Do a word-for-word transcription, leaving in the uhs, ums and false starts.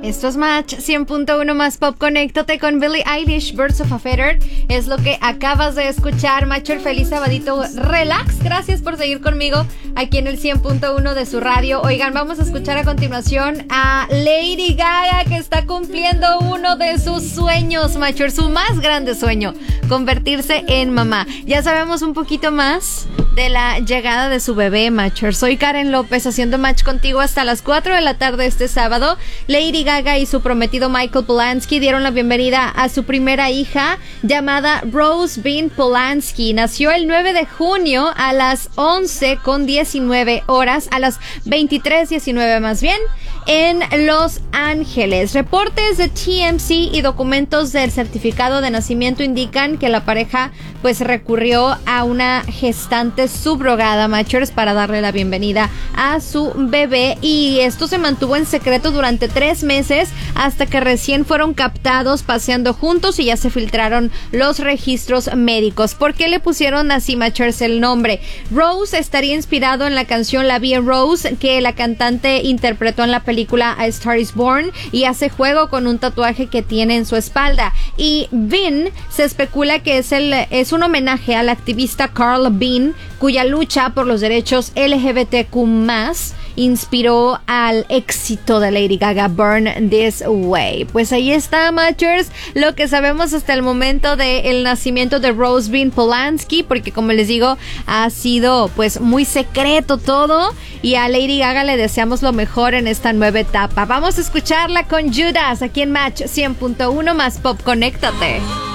Esto es Match cien punto uno más Pop. Conéctate con Billie Eilish, Birds of a Feather. Es lo que acabas de escuchar. Matcher, feliz sabadito, relax. Gracias por seguir conmigo aquí en el cien punto uno de su radio. Oigan, vamos a escuchar a continuación a Lady Gaga, que está cumpliendo uno de sus sueños, Matcher, su más grande sueño, convertirse en mamá. Ya sabemos un poquito más de la llegada de su bebé, Matcher. Soy Karen López haciendo match contigo hasta las cuatro de la tarde este sábado. Lady Gaga y su prometido Michael Polanski dieron la bienvenida a su primera hija, llamada Rose Bean Polanski. Nació el nueve de junio a las once con diecinueve horas, a las veintitrés diecinueve más bien, en Los Ángeles. Reportes de T M Z y documentos del certificado de nacimiento indican que la pareja pues recurrió a una gestante subrogada, Matchers, para darle la bienvenida a su bebé, y esto se mantuvo en secreto durante tres meses hasta que recién fueron captados paseando juntos y ya se filtraron los registros médicos. ¿Por qué le pusieron así, Matchers, el nombre? Rose estaría inspirado en la canción La Vie Rose, que la cantante interpretó en la película A Star is Born, y hace juego con un tatuaje que tiene en su espalda. Y Bean se especula que es, el, es un homenaje al activista Carl Bean, cuya lucha por los derechos L G B T Q más inspiró al éxito de Lady Gaga, Burn This Way. Pues ahí está, Matchers, lo que sabemos hasta el momento del nacimiento de Rose Bean Polanski, porque como les digo, ha sido pues muy secreto todo, y a Lady Gaga le deseamos lo mejor en esta nueva etapa. Vamos a escucharla con Judas aquí en Match cien punto uno más Pop. Conéctate.